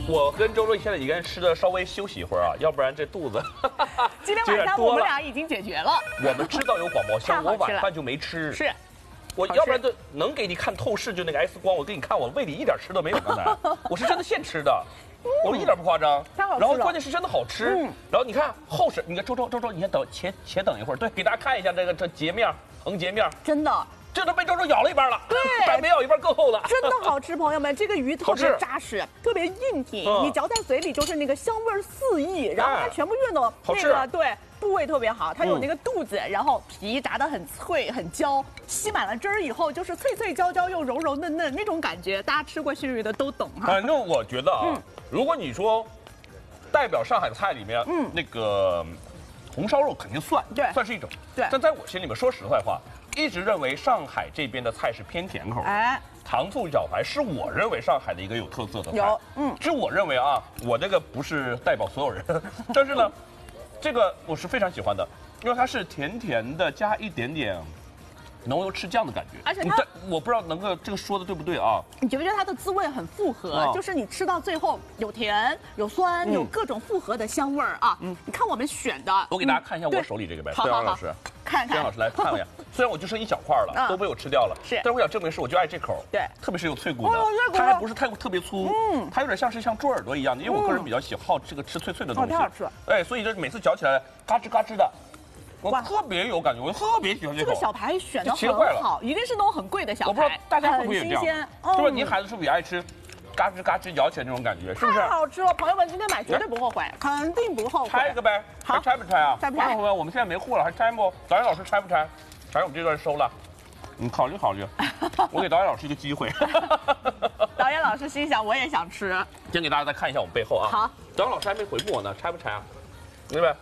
我跟周周现在已经吃的稍微休息一会儿啊，要不然这肚子今天晚上我们俩已经解决了。 我们知道有广播箱，我晚饭就没吃。 是。 我要不然就能给你看透视，就那个 X 光，我给你看，我胃里一点吃都没有。刚才我是真的现吃的，我一点不夸张。 太好吃了。 然后关键是真的好吃。然后你看厚实，你看周，你先等，且等一会儿。对，给大家看一下这截面，横截面， 真的， 这都被周咬了一半了。 对， 还没咬一半更厚了。 真的好吃，朋友们，这个鱼特别扎实，特别硬挺，你嚼在嘴里就是那个香味四溢，然后它全部运动那个对。 部位特别好，它有那个肚子，然后皮炸得很脆很焦，吸满了汁儿以后就是脆脆焦焦又柔柔嫩嫩那种感觉，大家吃过熏鱼的都懂哈。 反正我觉得啊，如果你说代表上海菜里面，那个红烧肉肯定算， 对， 算是一种， 对。 但在我心里面，说实在话，一直认为上海这边的菜是偏甜口，哎，糖醋小排是我认为上海的一个有特色的菜，是我认为啊，我这个不是代表所有人，但是呢。 这个我是非常喜欢的，因为它是甜甜的，加一点点浓油赤酱的感觉。而且它，我不知道能够这个说的对不对啊？ 你觉不觉得它的滋味很复合？就是你吃到最后有甜有酸，有各种复合的香味儿啊。你看我们选的， 我给大家看一下我手里这个呗，孙杨老师， 看看， 孙杨老师来看一下。虽然我就剩一小块了，都被我吃掉了， 是， 但是我想证明是我就爱这口， 对， 特别是有脆骨的，它还不是特别粗，它有点像猪耳朵一样的，因为我个人比较喜好这个吃脆脆的东西， 太好吃了， 哎，所以就每次嚼起来嘎吱嘎吱的。 我特别有感觉，我特别喜欢这口。 这个小排选的很好，一定是那种很贵的小排。 我不知道大家会不会也这样，是吧？您孩子是不是也爱吃，嘎吱嘎吱咬起来那种感觉，是不是？ 太好吃了，朋友们今天买绝对不后悔，肯定不后悔。 拆一个呗，还拆不拆啊？ 拆不拆？ 朋友们，我们现在没货了，还拆不？导演老师拆不拆？反正我们这段收了，你考虑考虑，我给导演老师一个机会。 导演老师心想我也想吃。 先给大家再看一下我们背后啊。 好。 导演老师还没回复我呢，拆不拆啊？明白？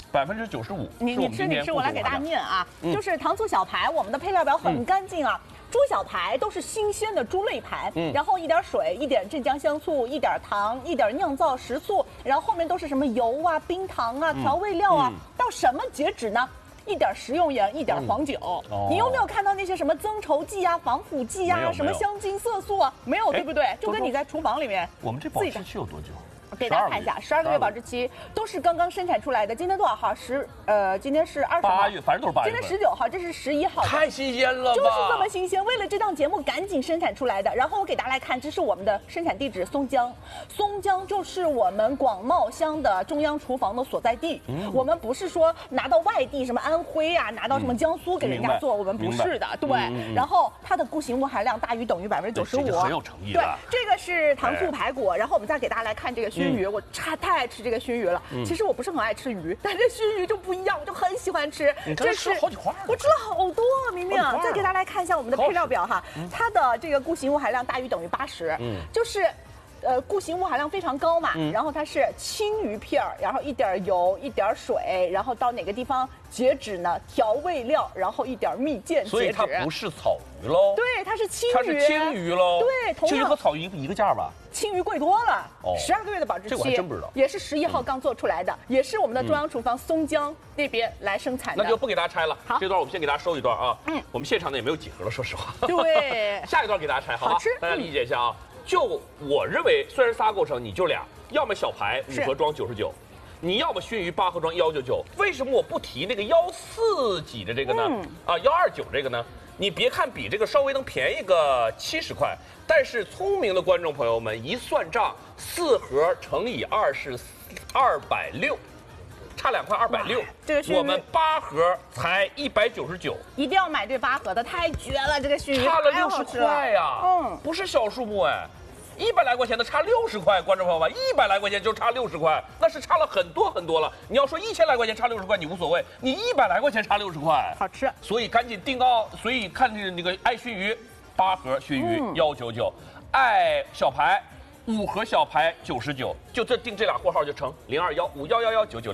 95%， 你吃，我来给大家念啊，就是糖醋小排，我们的配料表很干净啊，猪小排都是新鲜的猪肋排，然后一点水，一点镇江香醋，一点糖，一点酿造食醋，然后后面都是什么油啊、冰糖啊、调味料啊，到什么截止呢？ 一点食用盐，一点黄酒。你有没有看到那些什么增稠剂啊、防腐剂啊、什么香精、色素啊？没有，对不对？就跟你在厨房里面， 我们这保质期有多久？ 给大家看一下，12个月保质期，都是刚刚生产出来的。今天多少号？今天是20号。 8月，反正都是8月。 今天19号，这是11号。 太新鲜了吧！ 就是这么新鲜，为了这档节目赶紧生产出来的。然后我给大家来看，这是我们的生产地址松江，松江就是我们广茂乡的中央厨房的所在地。我们不是说拿到外地什么安徽啊，拿到什么江苏给人家做，我们不是的。对，然后它的固形物含量大于等于95%， 很有诚意的。 对，这个是糖醋排骨，然后我们再给大家来看这个熏鱼，我太爱吃这个熏鱼了。其实我不是很爱吃鱼，但这熏鱼就不一样，我就很喜欢吃。 这是好几块， 我吃了好多，明明。再给大家来看一下我们的配料表哈，它的这个固形物含量大于等于80，就是。固形物含量非常高嘛，然后它是青鱼片儿，然后一点油，一点水，然后到哪个地方截止呢？调味料，然后一点蜜饯截止。 所以它不是草鱼喽？ 对，它是青鱼。 它是青鱼喽？ 对，同样。 青鱼和草鱼一个价吧？ 青鱼贵多了。12个月的保质期， 这我还真不知道。 也是11号刚做出来的，也是我们的中央厨房松江那边来生产的。 那就不给大家拆了， 好， 这段我们先给大家收一段啊。我们现场呢也没有几盒了，说实话。 对。 下一段给大家拆，好吧？ 好吃， 大家理解一下啊。 就我认为，虽然仨构成，你就俩，要么小排5盒装99，你要么熏鱼8盒装199。为什么我不提那个14几的这个呢？啊，129这个呢？你别看比这个稍微能便宜个70块，但是聪明的观众朋友们一算账，4盒乘以2是260。 差2块260， 这个我们8盒才199， 一定要买这8盒的，太绝了！这个熏鱼差了60块呀，不是小数目哎，100来块钱的差60块，观众朋友们，100来块钱就差60块，那是差了很多很多了。你要说1000来块钱差60块你无所谓，你100来块钱差60块， 好吃。 所以赶紧订到，所以看那个爱熏鱼8盒熏鱼199，爱小排5盒小排99，就这订这俩货号就成0215111999。